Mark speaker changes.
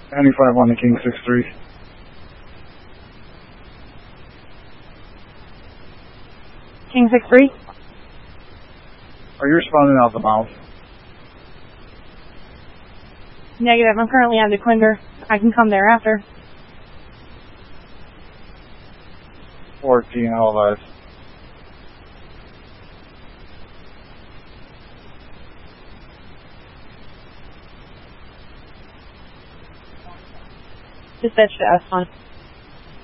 Speaker 1: 95 on the King 6-3.
Speaker 2: King 6-3.
Speaker 1: Are you responding out the mouth?
Speaker 2: Negative. I'm currently on DeQuinder. I can come there after.
Speaker 1: 14, LLS.
Speaker 2: Dispatch to S1.